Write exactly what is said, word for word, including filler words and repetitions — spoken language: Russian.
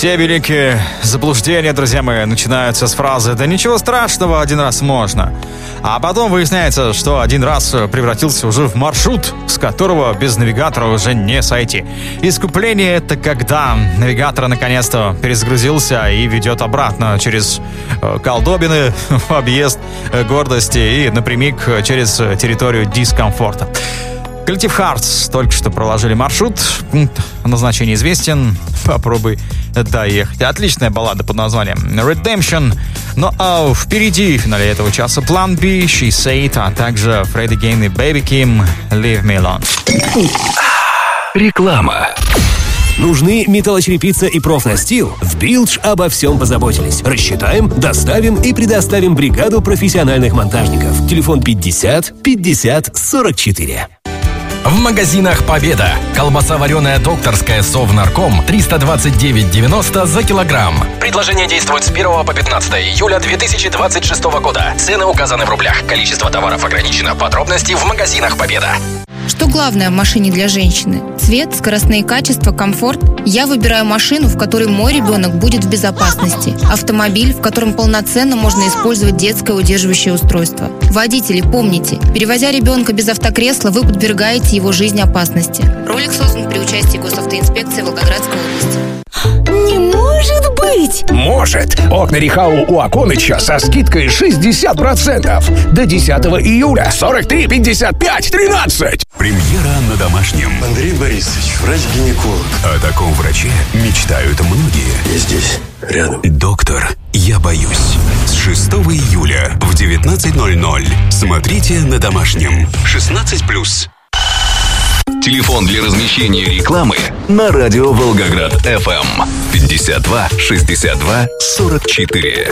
Все великие заблуждения, друзья мои, начинаются с фразы «да ничего страшного, один раз можно». А потом выясняется, что один раз превратился уже в маршрут, с которого без навигатора уже не сойти. Искупление — это когда навигатор наконец-то перезагрузился и ведет обратно через колдобины в объезд гордости и напрямик через территорию дискомфорта. Коллектив Hearts только что проложили маршрут. Пункт назначения известен. Попробуй доехать. Отличная баллада под названием Redemption. Ну а впереди, в финале этого часа, Plan B, She Said, а также Freddie Gane и Baby Kim, Leave Me Alone. Реклама. Нужны металлочерепица и профнастил? В Билдж обо всем позаботились. Рассчитаем, доставим и предоставим бригаду профессиональных монтажников. Телефон пятьдесят пятьдесят сорок четыре. В магазинах «Победа». Колбаса вареная докторская Совнарком триста двадцать девять девяносто за килограмм. Предложение действует с первого по пятнадцатое июля две тысячи двадцать шестого года. Цены указаны в рублях. Количество товаров ограничено. Подробности в магазинах «Победа». Что главное в машине для женщины? Цвет, скоростные качества, комфорт? Я выбираю машину, в которой мой ребенок будет в безопасности. Автомобиль, в котором полноценно можно использовать детское удерживающее устройство. Водители, помните, перевозя ребенка без автокресла, вы подвергаете его жизни опасности. Ролик создан при участии госавтоинспекции Волгоградской области. Не может быть! Может! Окна Рихау у Аконыча со скидкой шестьдесят процентов. До десятого июля. сорок три пятьдесят пять тринадцать. Премьера на домашнем. Андрей Борисович, врач-гинеколог. О таком враче мечтают многие. Я здесь, рядом. Доктор, я боюсь. С шестого июля в девятнадцать ноль ноль. Смотрите на домашнем. шестнадцать плюс. Телефон для размещения рекламы на радио Волгоград эф эм пятьдесят два шестьдесят два сорок четыре.